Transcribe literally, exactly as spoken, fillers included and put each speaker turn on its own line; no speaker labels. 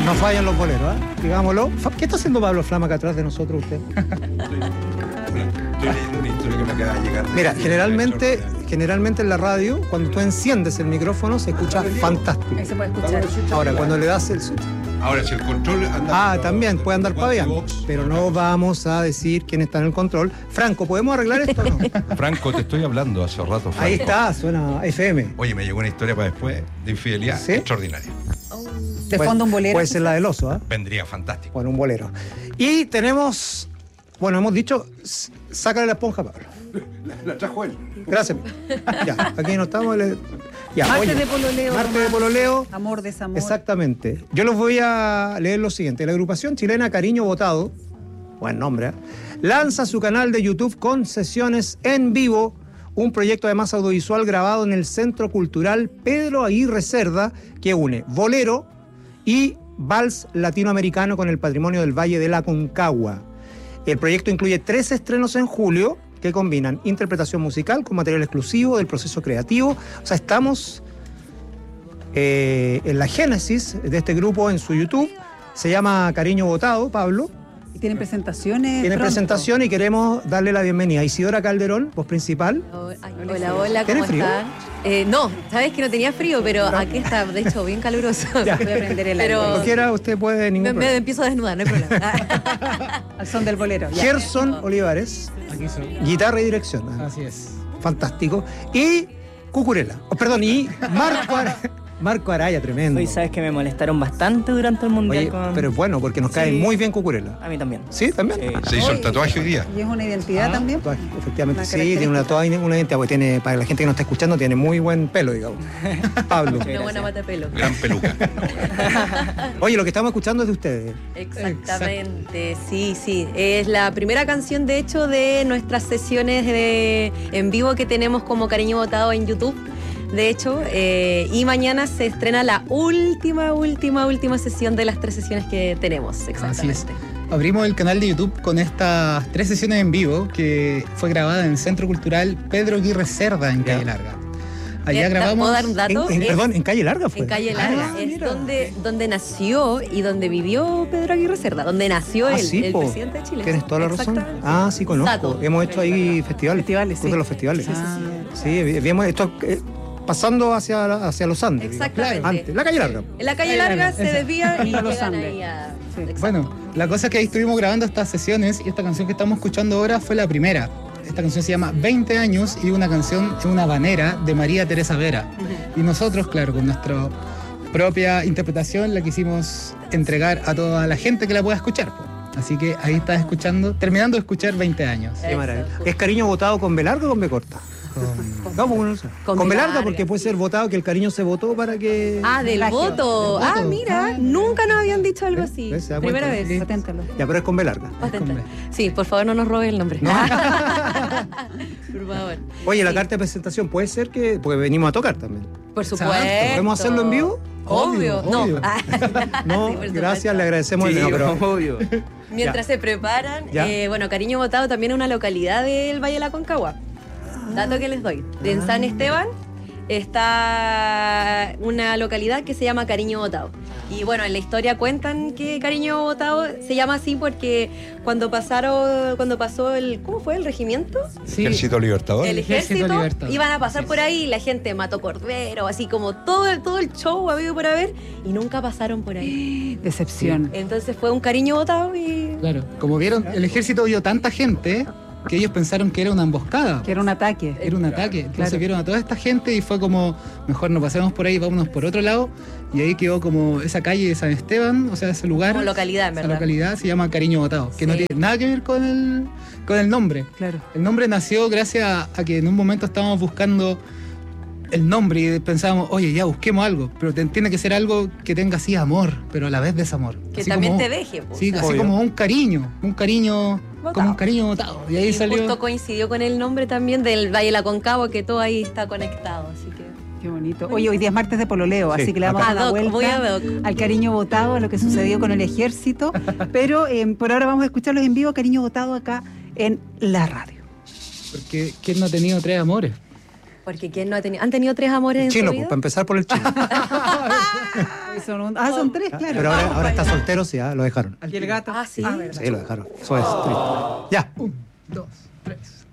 No fallan los boleros, ¿eh? Digámoslo. ¿Qué está haciendo Pablo Flama acá atrás de nosotros usted?
Estoy leyendo una historia que me acaba de llegar.
Mira, generalmente, generalmente en la radio, cuando tú enciendes el micrófono, se escucha fantástico.
Ahí se puede escuchar.
Ahora, cuando le das el...
Ahora, si el control anda...
Ah, también puede andar paveando. Pero no vamos a decir quién está en el control. Franco, ¿podemos arreglar esto o no?
Franco, te estoy hablando hace rato, Franco.
Ahí está, suena F M.
Oye, me llegó una historia para después de infidelidad.
¿Sí?
Extraordinaria.
De fondo un bolero.
Puede ser la del oso, ¿eh?
Vendría fantástico.
Bueno, un bolero. Y tenemos... Bueno, hemos dicho... s- Sácale la esponja, Pablo.
La, la trajo él.
Gracias. Ya, aquí no estamos. le- Ya,
Martes
oye,
de pololeo.
Martes de
romance,
pololeo.
Amor, desamor.
Exactamente. Yo les voy a leer lo siguiente. La agrupación chilena Cariño Botado, buen nombre, ¿eh? lanza su canal de YouTube con sesiones en vivo, un proyecto además audiovisual grabado en el Centro Cultural Pedro Aguirre Cerda, que une bolero y vals latinoamericano con el patrimonio del Valle de la Aconcagua. El proyecto incluye tres estrenos en julio que combinan interpretación musical con material exclusivo del proceso creativo. O sea, estamos eh, en la génesis de este grupo en su YouTube. Se llama Cariño Botado, Pablo.
Y tienen presentaciones.
Tiene
pronto.
presentación y queremos darle la bienvenida a Isidora Calderón, voz principal.
Ay, hola, hola, ¿cómo
¿Tienes frío?
están? Eh, no, sabes que no tenía frío, pero aquí está, de hecho, bien caluroso.
Ya.
Voy a prender el
Pero-
aire.
Cuando quiera, usted puede, ningún
Me, me
problema.
empiezo a desnudar, no hay problema.
Al son del bolero. Ya.
Gerson Olivares,
Aquí soy.
guitarra y dirección. ¿eh?
Así es.
Fantástico. Y Cucurela. Oh, perdón, y Marco, Ara- Marco Araya, tremendo.
Hoy sabes que me molestaron bastante durante el mundial.
Oye,
con...
pero es bueno, porque nos cae
Sí.
muy bien Cucurela.
A mí también.
¿Sí? ¿También?
Sí.
Se hizo el tatuaje hoy día.
Y es una identidad
Ah,
también.
tatuaje, efectivamente,
Una
sí, tiene una, toda una identidad, porque tiene, para la gente que nos está escuchando, tiene muy buen pelo, digamos. Pablo.
Una buena mata de pelo.
Gran peluca.
Oye, lo que estamos escuchando es de ustedes.
Exactamente, sí, sí. Es la primera canción, de hecho, de nuestras sesiones de, en vivo que tenemos como Cariño Botado en YouTube. De hecho, eh, y mañana se estrena la última, última, última sesión de las tres sesiones que tenemos. Exactamente.
Así es. Abrimos el canal de YouTube con estas tres sesiones en vivo que fue grabada en el Centro Cultural Pedro Aguirre Cerda en
Ya.
Calle Larga. Allá
Eh,
grabamos.
¿Puedo dar un dato?
En- en-
Es-
perdón, en Calle Larga fue.
En Calle Larga,
Ah,
es
mira.
donde, donde nació y donde vivió Pedro Aguirre Cerda, donde nació
Ah,
él,
sí,
el
po.
presidente de Chile.
Tienes toda la razón.
Exactamente.
Ah, sí, conozco.
Dato.
Hemos hecho ahí festivales.
Festivales,
Club
sí.
de los festivales.
Sí, sí, sí.
Sí, vimos esto eh, pasando hacia, hacia los Andes. digamos.
Exactamente.
Antes, la Calle Larga.
En la calle
Calle
larga
Larga,
se
esa.
desvía y
A los
llegan
Andes.
ahí a...
Sí.
Exacto.
Bueno, la cosa es que ahí estuvimos grabando estas sesiones y esta canción que estamos escuchando ahora fue la primera. Esta canción se llama veinte años y una canción es una habanera de María Teresa Vera. Y nosotros, claro, con nuestra propia interpretación la quisimos entregar a toda la gente que la pueda escuchar. po. Así que ahí estás escuchando, terminando de escuchar veinte años.
Qué
Eso,
maravilla.
justo.
¿Es cariño votado con B larga o con B corta?
Con-
No, pues, no sé.
Con
Con,
B
B larga
larga,
porque puede ser votado que el cariño se votó para que...
Ah, del
Plagio.
voto.
Del
Ah,
voto.
mira, nunca nos habían dicho algo
¿Ves?
así.
¿Ves? ¿Se da
Primera
cuenta?
vez.
Paténtalo.
Ya, pero es con B larga.
Patenta.
con-
Sí, por favor no nos robe el nombre.
No.
Por favor.
Oye, la
Sí.
carta de presentación puede ser que... Porque venimos a tocar también.
Por
Exacto.
supuesto.
¿Podemos hacerlo en vivo?
Obvio.
Obvio,
No.
obvio.
Ah,
No,
sí, por supuesto.
gracias, le agradecemos.
Sí,
no, pero-
obvio.
Mientras se preparan,
Ya.
eh, bueno, Cariño Botado también es una localidad del Valle de la Aconcagua. Dato que les doy. En San Esteban está una localidad que se llama Cariño Botado. Y bueno, en la historia cuentan que Cariño Botado se llama así porque cuando pasaron, cuando pasó el, ¿cómo fue? ¿El regimiento?
Sí,
Ejército Libertador.
El
Ejército
ejército,
Libertador.
iban a pasar
Así
por ahí, la gente mató cordero, así como todo, el- todo el show habido por haber, y nunca pasaron por ahí.
Decepción.
Entonces fue un Cariño Botado y...
claro. Como vieron, el ejército vio tanta gente que ellos pensaron que era una emboscada.
Que era un ataque.
Era un ataque. Entonces
Claro.
vieron a toda esta gente y fue como, mejor no pasemos por ahí, vámonos por otro lado. Y ahí quedó como esa calle de San Esteban, o sea, ese lugar.
Como localidad, en
esa
verdad.
localidad se llama Cariño Botado, que no
Sí.
tiene nada que ver con el, con el nombre.
Claro.
El nombre nació gracias a, a que en un momento estábamos buscando el nombre y pensábamos, oye, ya busquemos algo, pero te- tiene que ser algo que tenga así amor, pero a la vez desamor.
Que
Así
también
como-
te deje. pues,
Sí,
o sea.
así
Obvio.
como un cariño, un cariño,
Botado.
como un cariño botado. Y ahí
Y
salió.
justo coincidió con el nombre también del Valle de la Aconcagua, que todo ahí está conectado, así que...
Qué bonito. Oye, hoy día es martes de pololeo,
Sí,
así que le vamos
acá.
a dar
Ad
la
hoc, voy
vuelta
ad hoc.
al Cariño Botado, a lo que sucedió con el ejército. Pero eh, por ahora vamos a escucharlos en vivo, Cariño Botado, acá en la radio.
Porque ¿quién no ha tenido tres amores?
Porque ¿quién no ha tenido? ¿Han tenido tres amores en
Chino,
su
pues,
vida?
para empezar por el chino.
Son un- ah, son tres, claro.
Pero ahora, ahora está soltero, sí, ah, lo dejaron.
Y el gato.
Ah, sí.
Ah, verdad.
Sí, lo dejaron. Eso es triste. Ya.
Dos, tres.